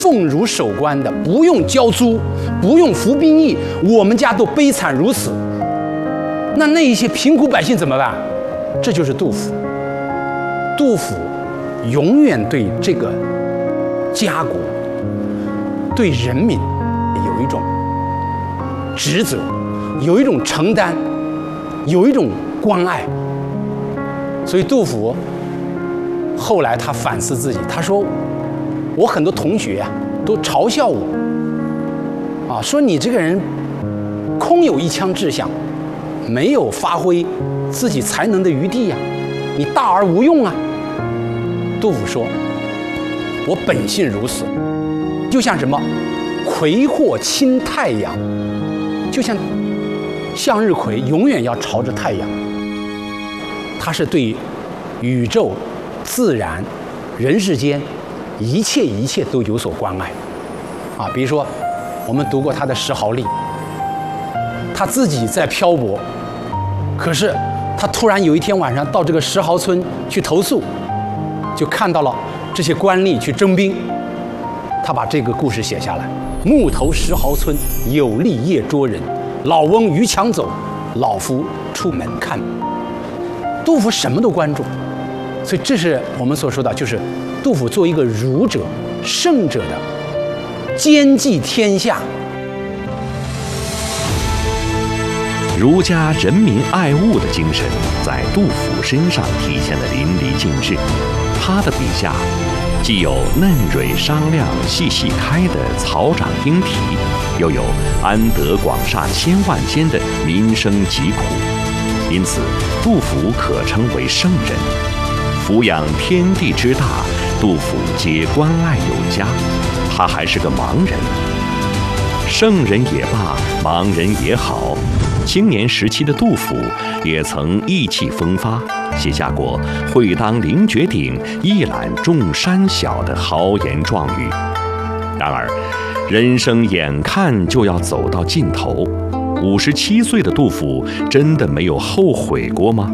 奉儒守官的，不用交租，不用服兵役，我们家都悲惨如此。那一些贫苦百姓怎么办？这就是杜甫。杜甫永远对这个家国、对人民有一种职责，有一种承担，有一种关爱。所以杜甫后来他反思自己，他说：“我很多同学都嘲笑我，说你这个人空有一腔志向，没有发挥自己才能的余地呀，你大而无用啊。”杜甫说：“我本性如此，就像什么葵或亲太阳，就像向日葵永远要朝着太阳。他是对宇宙、自然、人世间一切都有所关爱比如说我们读过他的《石壕吏》，他自己在漂泊，可是他突然有一天晚上到这个石壕村去投宿，就看到了这些官吏去征兵，他把这个故事写下来：木头石壕村，有吏夜捉人，老翁逾墙走，老夫出门看。杜甫什么都关注，所以这是我们所说的，就是杜甫作为一个儒者、圣者的兼济天下。 儒家人民爱物的精神在杜甫身上体现得淋漓尽致。他的笔下既有嫩蕊商量、细细开的草长莺啼，又有安得广厦千万间的民生疾苦。因此，杜甫可称为圣人。抚养天地之大，杜甫皆关爱有加。他还是个盲人。圣人也罢，盲人也好，青年时期的杜甫也曾意气风发，写下过“会当凌绝顶，一览众山小”的豪言壮语。然而，人生眼看就要走到尽头，57岁的杜甫真的没有后悔过吗？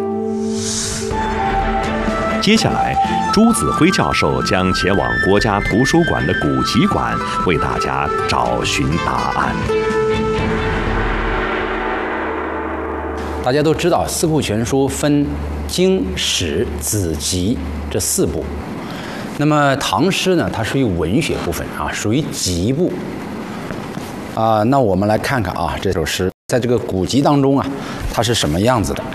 接下来，朱子辉教授将前往国家图书馆的古籍馆，为大家找寻答案。 大家都知道，《四库全书》分经、史、子、集这4部。那么唐诗呢，它属于文学部分属于集部。那我们来看看这首诗在这个古籍当中它是什么样子的。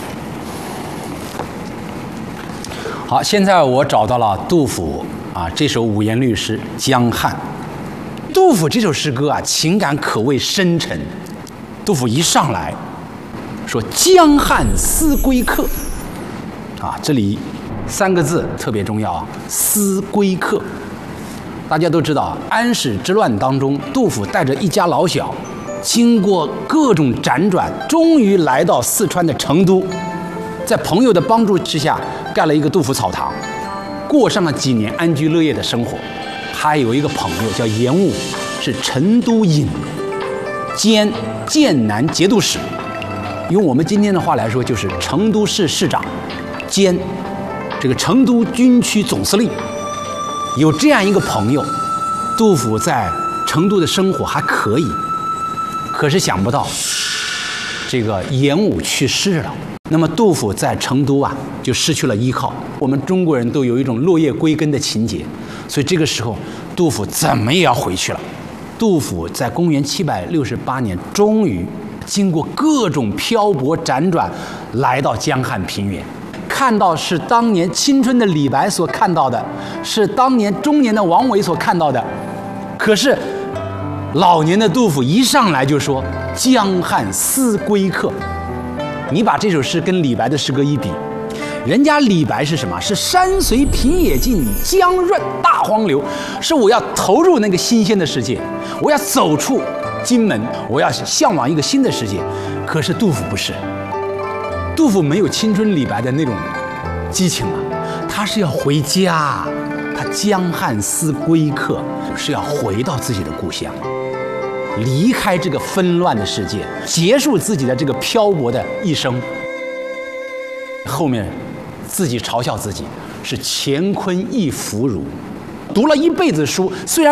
好，现在我找到了杜甫这首五言律诗《江汉》。杜甫这首诗歌情感可谓深沉。杜甫一上来说：“江汉思归客。”这里3个字特别重要思归客。大家都知道，安史之乱当中，杜甫带着一家老小，经过各种辗转，终于来到四川的成都，在朋友的帮助之下，盖了一个杜甫草堂，过上了几年安居乐业的生活。他有一个朋友叫严武，是成都尹兼剑南节度使，用我们今天的话来说，就是成都市市长兼这个成都军区总司令。有这样一个朋友，杜甫在成都的生活还可以，可是想不到这个严武去世了，那么杜甫在成都就失去了依靠。我们中国人都有一种落叶归根的情节，所以这个时候杜甫怎么也要回去了。杜甫在公元768年终于经过各种漂泊辗转，来到江汉平原，看到是当年青春的李白所看到的，是当年中年的王维所看到的。可是老年的杜甫一上来就说：“江汉思归客。”你把这首诗跟李白的诗歌一比，人家李白是什么？是山随平野尽，江润大荒流，是我要投入那个新鲜的世界，我要走出荆门，我要向往一个新的世界。可是杜甫不是，杜甫没有青春李白的那种激情他是要回家，他江汉思归客，是要回到自己的故乡，离开这个纷乱的世界，结束自己的这个漂泊的一生。后面自己嘲笑自己是乾坤一腐儒，读了一辈子书，虽然